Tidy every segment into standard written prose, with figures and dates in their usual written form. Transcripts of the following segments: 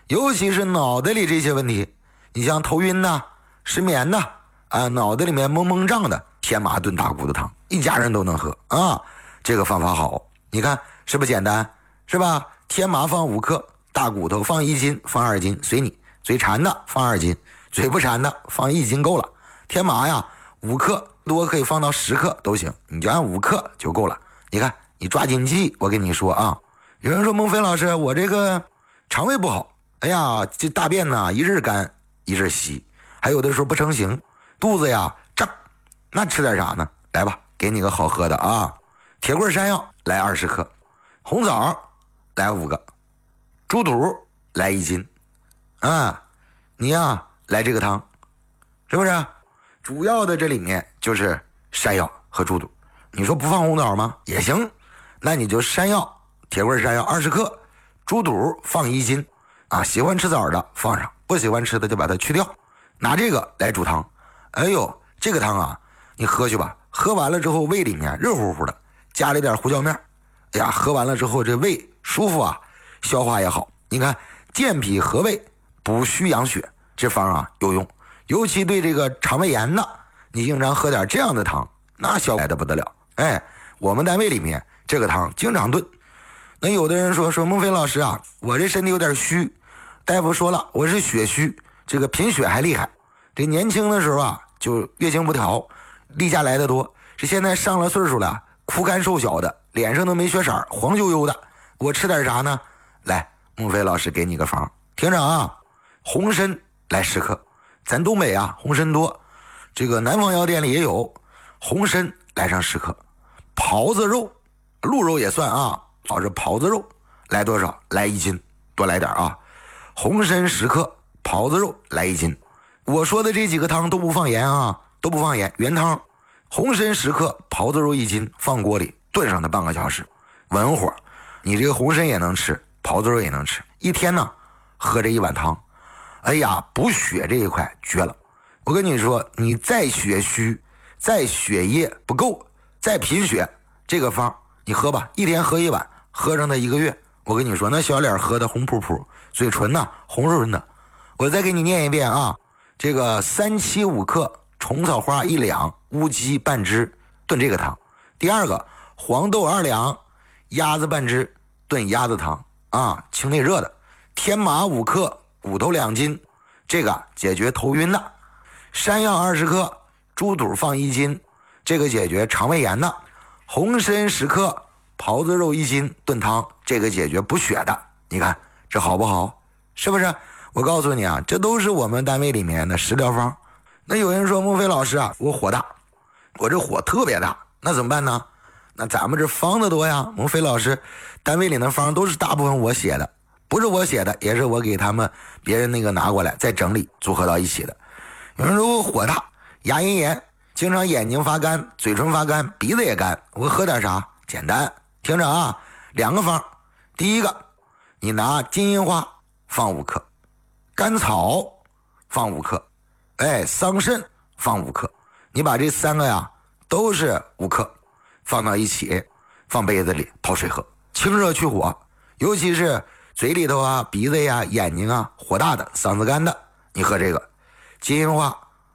尤其是脑袋里这些问题，你像头晕呐、失眠呐、脑袋里面蒙蒙胀的，天麻炖大骨头汤，一家人都能喝啊。这个方法好，你看是不是简单？是吧？天麻放5克，大骨头放1斤，放2斤随你，嘴馋的放2斤，嘴不馋的放1斤够了。天麻呀5克多可以放到10克都行，你就按5克就够了。你看你抓紧记，我跟你说啊。有人说孟非老师，我这个肠胃不好，哎呀这大便呢一日干一日稀，还有的时候不成形，肚子呀胀，那吃点啥呢？来吧，给你个好喝的啊。铁棍山药来20克，红枣来5个，猪肚来1斤啊。你呀来这个汤，是不是？主要的这里面就是山药和猪肚。你说不放红枣吗？也行，那你就山药，铁棍山药20克，猪肚放1斤啊。喜欢吃枣的放上，不喜欢吃的就把它去掉。拿这个来煮汤，哎呦，这个汤啊，你喝去吧。喝完了之后胃里面热乎乎的，加了点胡椒面，哎呀，喝完了之后这胃舒服啊，消化也好。你看健脾和胃，补虚养血，这方啊有用。尤其对这个肠胃炎的，你经常喝点这样的汤，那效果来的不得了。哎，我们单位里面这个汤经常炖。那有的人说孟非老师啊，我这身体有点虚，大夫说了我是血虚，这个贫血还厉害。这年轻的时候啊就月经不调，例假来的多，这现在上了岁数了，枯干瘦小的，脸上都没血色，黄黝黝的，我吃点啥呢？来，孟非老师给你个方，听着啊。红参来10克，咱东北啊红参多，这个南方药店里也有。红参来上10克，狍子肉，鹿肉也算啊，这狍子肉来多少？来1斤，多来点啊。红参10克，狍子肉来1斤。我说的这几个汤都不放盐啊，都不放盐，原汤。红参10克，狍子肉1斤，放锅里炖上它半个小时，文火。你这个红参也能吃，狍子肉也能吃，一天呢喝这1碗汤，哎呀，补血这一块绝了。我跟你说，你再血虚，再血液不够，再贫血，这个方你喝吧，一天喝1碗，喝上它1个月，我跟你说那小脸喝的红扑扑，嘴唇呢红润润的。我再给你念一遍啊，这个3七5克，虫草花1两，乌鸡半只，炖这个汤。第二个黄豆2两，鸭子半只，炖鸭子汤啊，清内热的。天麻5克，骨头2斤，这个解决头晕的。山药20克，猪肚放1斤，这个解决肠胃炎的。红参10克，狍子肉1斤，炖汤，这个解决补血的。你看这好不好？是不是？我告诉你啊，这都是我们单位里面的食疗方。那有人说孟非老师啊，我火大，我这火特别大，那怎么办呢？那咱们这方子多呀，孟非老师单位里的方都是大部分我写的，不是我写的，也是我给他们别人那个拿过来再整理组合到一起的。有人说我火大，牙龈炎，经常眼睛发干，嘴唇发干，鼻子也干，我喝点啥？简单，听着啊，2个方。第一个，你拿金银花放5克，甘草放5克，桑葚放5克，你把这3个呀都是5克放到一起，放杯子里泡水喝，清热去火。尤其是嘴里头啊、鼻子呀、眼睛啊火大的、嗓子干的，你喝这个金银花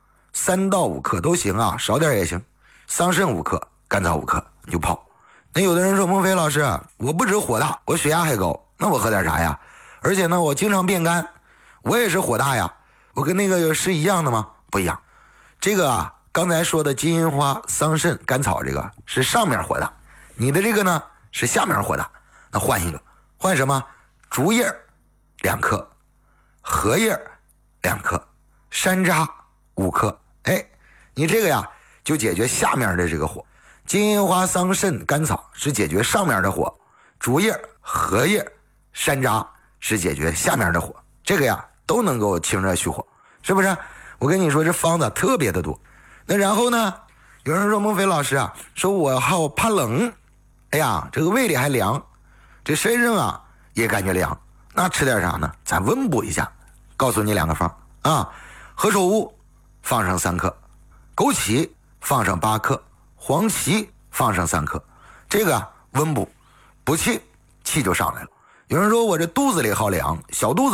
3到5克都行啊，少点也行。桑葚5克，甘草5克，你就泡。那有的人说孟非老师啊，我不止火大，我血压还高，那我喝点啥呀？而且呢我经常变干，我也是火大呀，我跟那个是一样的吗？不一样。这个啊刚才说的金银花、桑葚、甘草，这个是上面火大，你的这个呢是下面火大。那换一个，换什么？竹叶2克，荷叶2克，山楂5克。你这个呀就解决下面的这个火。金银花、桑葚、甘草是解决上面的火，竹叶、荷叶、山楂是解决下面的火。这个呀都能够清热去火，是不是？我跟你说这方子特别的多。那然后呢，有人说孟非老师啊，说我好怕冷，哎呀，这个胃里还凉，这身上啊也感觉凉，那吃点啥呢？咱温补一下。告诉你2个方啊，何首乌放上3克，枸杞放上8克，黄芪放上3克，这个温补补气，气就上来了。有人说我这肚子里好凉，小肚子